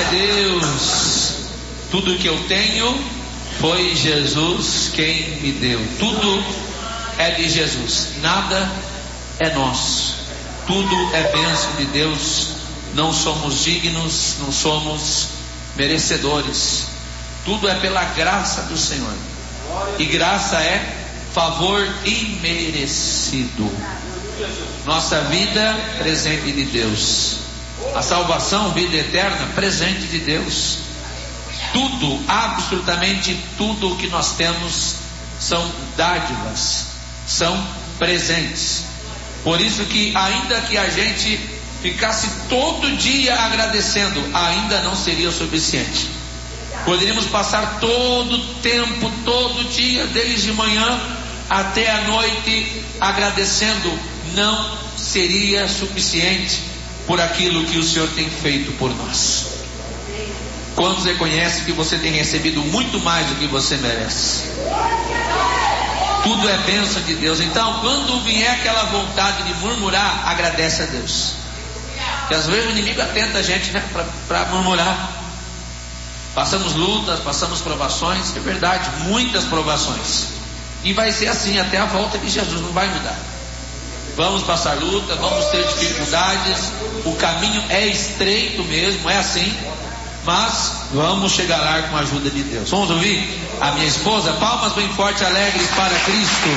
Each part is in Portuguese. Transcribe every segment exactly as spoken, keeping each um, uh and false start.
Deus. Tudo que eu tenho foi Jesus quem me deu. Tudo é de Jesus, nada é nosso. Tudo é bênção de Deus. Não somos dignos, não somos merecedores. Tudo é pela graça do Senhor. E graça é favor imerecido. Nossa vida, presente de Deus. A salvação, vida eterna, presente de Deus. Tudo, absolutamente tudo o que nós temos são dádivas, são presentes. Por isso que ainda que a gente ficasse todo dia agradecendo, ainda não seria o suficiente. Poderíamos passar todo o tempo, todo dia, desde manhã até a noite, agradecendo, não seria suficiente por aquilo que o Senhor tem feito por nós. Quantos reconhecem que você tem recebido muito mais do que você merece? Tudo é bênção de Deus. Então, quando vier aquela vontade de murmurar, agradece a Deus. Porque às vezes o inimigo atenta a gente, né, para murmurar. Passamos lutas, passamos provações, é verdade, muitas provações. E vai ser assim até a volta de Jesus, não vai mudar. Vamos passar luta, vamos ter dificuldades, o caminho é estreito mesmo, é assim, mas vamos chegar lá com a ajuda de Deus. Vamos ouvir a minha esposa? Palmas bem fortes, alegres para Cristo.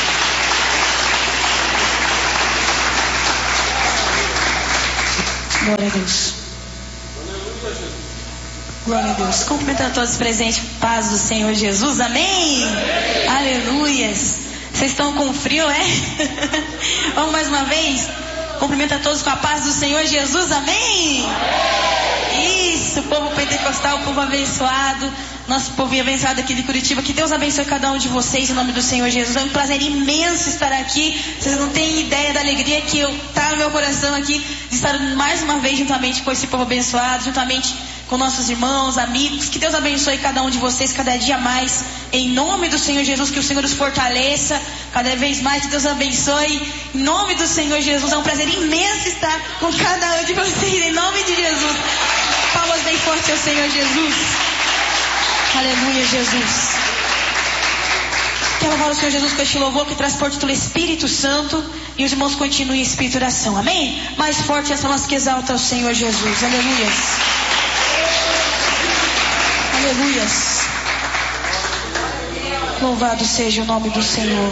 Glória a Deus. Glória a Deus. Cumprimentando todos os presentes, paz do Senhor Jesus, amém? Amém. Aleluias. Vocês estão com frio, é? Vamos mais uma vez? Cumprimenta a todos com a paz do Senhor Jesus, amém? Amém. Isso, povo pentecostal, o povo abençoado, nosso povo abençoado aqui de Curitiba, que Deus abençoe cada um de vocês em nome do Senhor Jesus. É um prazer imenso estar aqui. Vocês não têm ideia da alegria que eu tá no meu coração aqui de estar mais uma vez juntamente com esse povo abençoado, juntamente com nossos irmãos, amigos. Que Deus abençoe cada um de vocês cada dia mais, em nome do Senhor Jesus. Que o Senhor os fortaleça cada vez mais, que Deus abençoe em nome do Senhor Jesus. É um prazer imenso estar com cada um de vocês, em nome de Jesus. Palmas bem fortes ao Senhor Jesus. Aleluia, Jesus. Quero louvar o Senhor Jesus com este louvor que traz por título Espírito Santo. E os irmãos continuem em espírito de oração, amém? Mais forte as palmas que exaltam o Senhor Jesus. Aleluia. Aleluias. Louvado seja o nome do Senhor.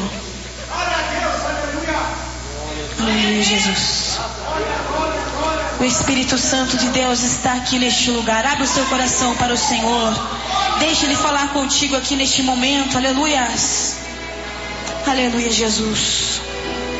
Aleluia, Jesus. O Espírito Santo de Deus está aqui neste lugar. Abre o seu coração para o Senhor. Deixe Ele falar contigo aqui neste momento. Aleluias. Aleluia, Jesus.